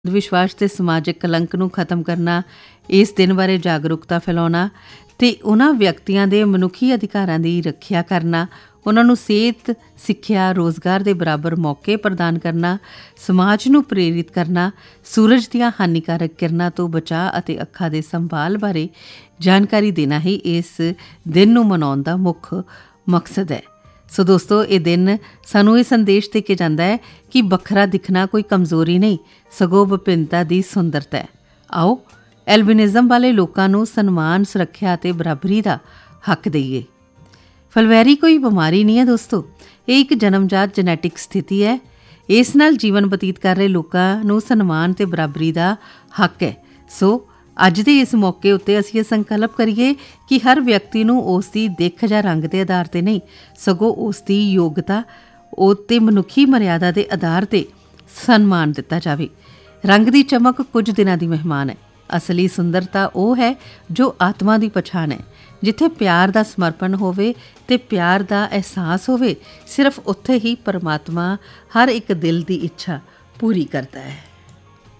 ਵਿਸ਼ਵਾਸ ਤੇ ਸਮਾਜਿਕ ਕਲੰਕ ਨੂੰ ਖਤਮ ਕਰਨਾ, ਇਸ ਦਿਨ ਬਾਰੇ ਜਾਗਰੂਕਤਾ ਫੈਲਾਉਣਾ ਤੇ ਉਹਨਾਂ ਵਿਅਕਤੀਆਂ ਦੇ ਮਨੁੱਖੀ ਅਧਿਕਾਰਾਂ ਦੀ ਰੱਖਿਆ ਕਰਨਾ, ਉਹਨਾਂ ਨੂੰ ਸਿਹਤ, ਸਿੱਖਿਆ, ਰੋਜ਼ਗਾਰ ਦੇ ਬਰਾਬਰ ਮੌਕੇ ਪ੍ਰਦਾਨ ਕਰਨਾ, ਸਮਾਜ ਨੂੰ ਪ੍ਰੇਰਿਤ ਕਰਨਾ, ਸੂਰਜ ਦੀਆਂ ਹਾਨੀਕਾਰਕ ਕਿਰਨਾਂ ਤੋਂ ਬਚਾਅ ਅਤੇ ਅੱਖਾਂ ਦੇ ਸੰਭਾਲ ਬਾਰੇ ਜਾਣਕਾਰੀ ਦੇਣਾ ਹੀ ਇਸ ਦਿਨ ਨੂੰ ਮਨਾਉਣ ਦਾ ਮੁੱਖ ਮਕਸਦ ਹੈ। ਸੋ ਦੋਸਤੋ, ਇਹ ਦਿਨ ਸਾਨੂੰ ਇਹ ਸੰਦੇਸ਼ ਦੇ ਕੇ ਜਾਂਦਾ ਹੈ ਕਿ ਵੱਖਰਾ ਦਿਖਣਾ ਕੋਈ ਕਮਜ਼ੋਰੀ ਨਹੀਂ, ਸਗੋਂ ਵਿਭਿੰਨਤਾ ਦੀ ਸੁੰਦਰਤਾ ਹੈ। ਆਓ ਐਲਬਿਨਿਜ਼ਮ ਵਾਲੇ ਲੋਕਾਂ ਨੂੰ ਸਨਮਾਨ, ਸੁਰੱਖਿਆ ਅਤੇ ਬਰਾਬਰੀ ਦਾ ਹੱਕ ਦੇਈਏ। ਫਲਵੈਰੀ ਕੋਈ ਬਿਮਾਰੀ ਨਹੀਂ ਹੈ ਦੋਸਤੋ, ਇਹ ਇੱਕ ਜਨਮਜਾਤ ਜੈਨੇਟਿਕ ਸਥਿਤੀ ਹੈ। ਇਸ ਨਾਲ ਜੀਵਨ ਬਤੀਤ ਕਰ ਰਹੇ ਲੋਕਾਂ ਨੂੰ ਸਨਮਾਨ ਅਤੇ ਬਰਾਬਰੀ ਦਾ ਹੱਕ ਹੈ। ਸੋ ਅੱਜ ਦੇ ਇਸ ਮੌਕੇ ਉੱਤੇ ਅਸੀਂ ਇਹ ਸੰਕਲਪ ਕਰੀਏ ਕਿ ਹਰ ਵਿਅਕਤੀ ਨੂੰ ਉਸ ਦੀ ਦਿੱਖ ਜਾਂ ਰੰਗ ਦੇ ਆਧਾਰ 'ਤੇ ਨਹੀਂ, ਸਗੋਂ ਉਸ ਦੀ ਯੋਗਤਾ ਅਤੇ ਮਨੁੱਖੀ ਮਰਿਆਦਾ ਦੇ ਆਧਾਰ 'ਤੇ ਸਨਮਾਨ ਦਿੱਤਾ ਜਾਵੇ। ਰੰਗ ਦੀ ਚਮਕ ਕੁਝ ਦਿਨਾਂ ਦੀ ਮਹਿਮਾਨ ਹੈ। ਅਸਲੀ ਸੁੰਦਰਤਾ ਉਹ ਹੈ ਜੋ ਆਤਮਾ ਦੀ ਪਛਾਣ ਹੈ। ਜਿੱਥੇ ਪਿਆਰ ਦਾ ਸਮਰਪਣ ਹੋਵੇ ਤੇ ਪਿਆਰ ਦਾ ਅਹਿਸਾਸ ਹੋਵੇ, ਸਿਰਫ ਉੱਥੇ ਹੀ ਪਰਮਾਤਮਾ ਹਰ ਇੱਕ ਦਿਲ ਦੀ ਇੱਛਾ ਪੂਰੀ ਕਰਦਾ ਹੈ।